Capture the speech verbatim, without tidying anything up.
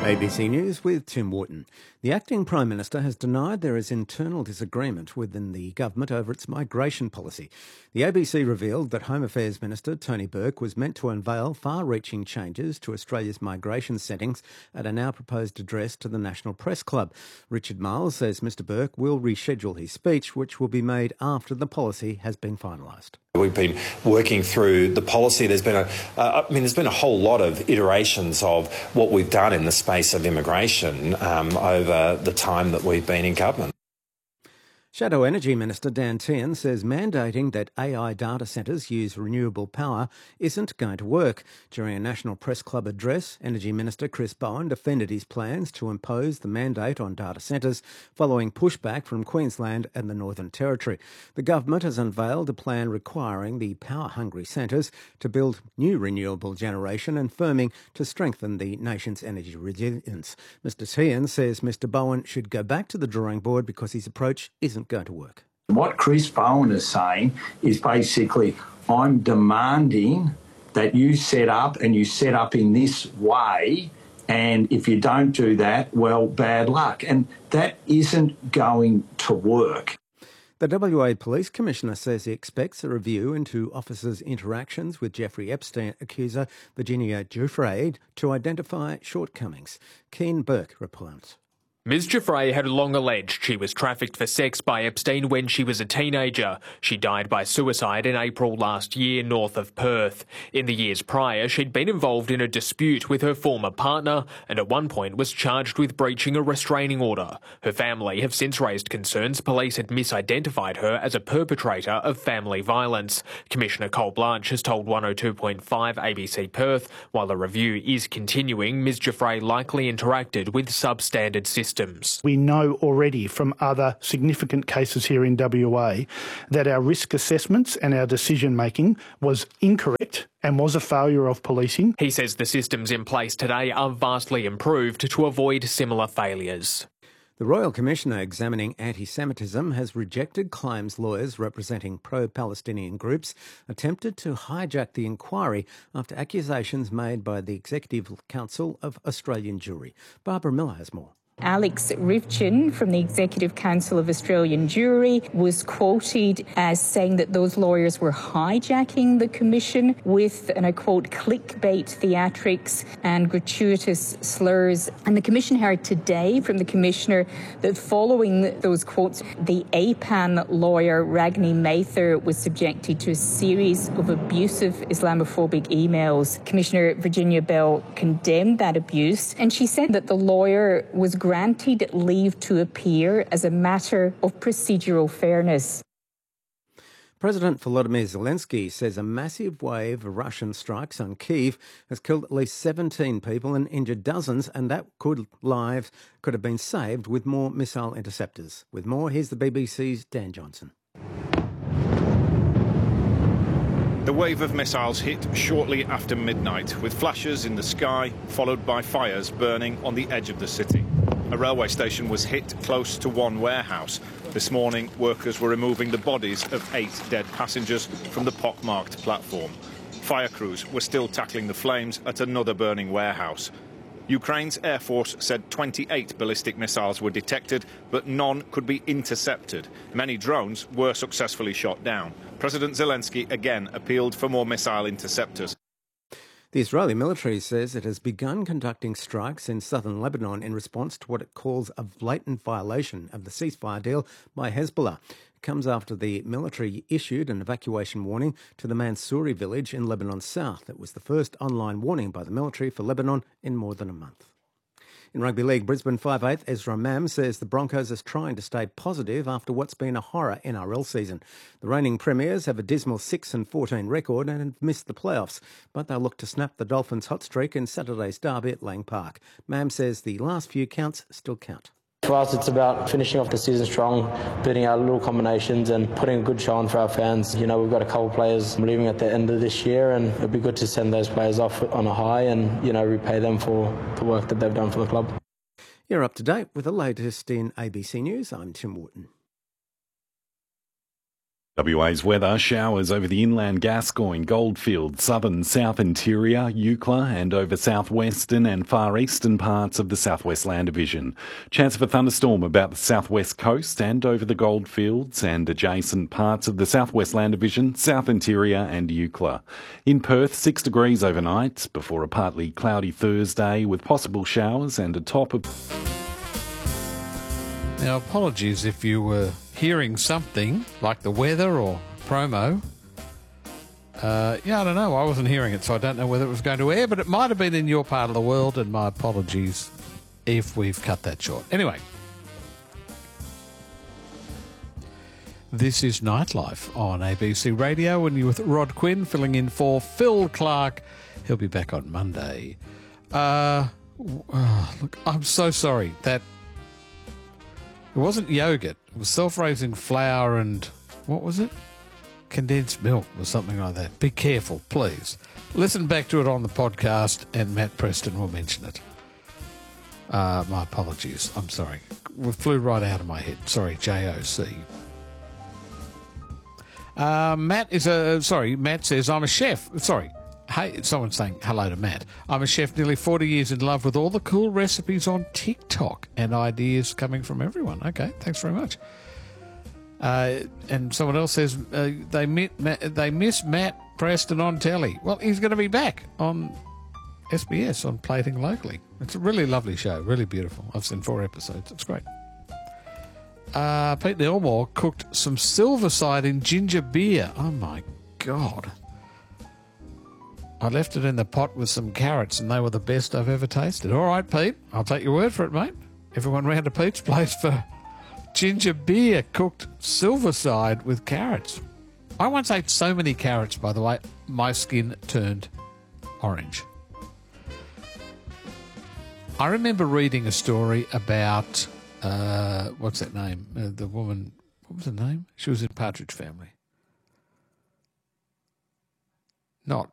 A B C News with Tim Wharton. The acting Prime Minister has denied there is internal disagreement within the government over its migration policy. The A B C revealed that Home Affairs Minister Tony Burke was meant to unveil far-reaching changes to Australia's migration settings at a now proposed address to the National Press Club. Richard Miles says Mr Burke will reschedule his speech, which will be made after the policy has been finalised. We've been working through the policy. There's been a, uh, I mean, there's been a whole lot of iterations of what we've done in the space of immigration um, over the time that we've been in government. Shadow Energy Minister Dan Tehan says mandating that A I data centres use renewable power isn't going to work. During a National Press Club address, Energy Minister Chris Bowen defended his plans to impose the mandate on data centres following pushback from Queensland and the Northern Territory. The government has unveiled a plan requiring the power-hungry centres to build new renewable generation and firming to strengthen the nation's energy resilience. Mr Tehan says Mr Bowen should go back to the drawing board because his approach isn't going to work. What Chris Bowen is saying is basically, I'm demanding that you set up and you set up in this way, and if you don't do that, well, bad luck. And that isn't going to work. The W A Police Commissioner says he expects a review into officers' interactions with Jeffrey Epstein accuser Virginia Giuffre to identify shortcomings. Keane Burke reports. Miz Giuffre had long alleged she was trafficked for sex by Epstein when she was a teenager. She died by suicide in April last year north of Perth. In the years prior, she'd been involved in a dispute with her former partner and at one point was charged with breaching a restraining order. Her family have since raised concerns police had misidentified her as a perpetrator of family violence. Commissioner Cole Blanche has told one oh two point five A B C Perth, while the review is continuing, Miz Giuffre likely interacted with substandard systems. We know already from other significant cases here in W A that our risk assessments and our decision-making was incorrect and was a failure of policing. He says the systems in place today are vastly improved to avoid similar failures. The Royal Commissioner examining anti-Semitism has rejected claims lawyers representing pro-Palestinian groups attempted to hijack the inquiry after accusations made by the Executive Council of Australian Jewry. Barbara Miller has more. Alex Rivchin from the Executive Council of Australian Jewry was quoted as saying that those lawyers were hijacking the commission with, and I quote, clickbait theatrics and gratuitous slurs. And the commission heard today from the commissioner that following those quotes, the A P A N lawyer Ragni Mather was subjected to a series of abusive Islamophobic emails. Commissioner Virginia Bell condemned that abuse, and she said that the lawyer was granted leave to appear as a matter of procedural fairness. President Volodymyr Zelensky says a massive wave of Russian strikes on Kyiv has killed at least seventeen people and injured dozens, and that could lives could have been saved with more missile interceptors. With more, here's the B B C's Dan Johnson. The wave of missiles hit shortly after midnight, with flashes in the sky, followed by fires burning on the edge of the city. A railway station was hit close to one warehouse. This morning, workers were removing the bodies of eight dead passengers from the pock-marked platform. Fire crews were still tackling the flames at another burning warehouse. Ukraine's Air Force said twenty-eight ballistic missiles were detected, but none could be intercepted. Many drones were successfully shot down. President Zelensky again appealed for more missile interceptors. The Israeli military says it has begun conducting strikes in southern Lebanon in response to what it calls a blatant violation of the ceasefire deal by Hezbollah. It comes after the military issued an evacuation warning to the Mansouri village in Lebanon's south. It was the first online warning by the military for Lebanon in more than a month. In Rugby League, Brisbane five eighth Ezra Mam says the Broncos are trying to stay positive after what's been a horror N R L season. The reigning premiers have a dismal six and fourteen record and have missed the playoffs, but they'll look to snap the Dolphins' hot streak in Saturday's derby at Lang Park. Mam says the last few counts still count. For us, it's about finishing off the season strong, beating our little combinations and putting a good show on for our fans. You know, we've got a couple of players leaving at the end of this year, and it'd be good to send those players off on a high and, you know, repay them for the work that they've done for the club. You're up to date with the latest in A B C News. I'm Tim Wharton. W A's weather: showers over the inland Gascoyne, Goldfield, southern south interior, Eucla and over southwestern and far eastern parts of the southwest land division. Chance of a thunderstorm about the southwest coast and over the Goldfields and adjacent parts of the southwest land division, south interior and Eucla. In Perth, six degrees overnight before a partly cloudy Thursday with possible showers and a top of... Now, apologies if you were hearing something like the weather or promo. Uh, yeah, I don't know. I wasn't hearing it, so I don't know whether it was going to air, but it might have been in your part of the world, and my apologies if we've cut that short. Anyway, this is Nightlife on A B C Radio, and you're with Rod Quinn filling in for Phil Clark. He'll be back on Monday. Uh, oh, look, I'm so sorry that it wasn't yogurt. It was self-raising flour and, what was it? Condensed milk or something like that. Be careful, please. Listen back to it on the podcast and Matt Preston will mention it. Uh, my apologies. I'm sorry. It flew right out of my head. Sorry, J O C. Uh, Matt is a... Sorry, Matt says, I'm a chef. Sorry. Hey, someone's saying hello to Matt. I'm a chef, nearly forty years in love with all the cool recipes on TikTok and ideas coming from everyone. Okay, thanks very much. Uh, and someone else says uh, they, mit, they miss Matt Preston on telly. Well, he's going to be back on S B S on Plating Locally. It's a really lovely show, really beautiful. I've seen four episodes. It's great. Uh, Pete Elmore cooked some Silverside in ginger beer. Oh, my God. I left it in the pot with some carrots and they were the best I've ever tasted. All right, Pete, I'll take your word for it, mate. Everyone round to Pete's place for ginger beer cooked Silverside with carrots. I once ate so many carrots, by the way, my skin turned orange. I remember reading a story about, uh, what's that name? Uh, the woman, what was her name? She was in Partridge Family. Not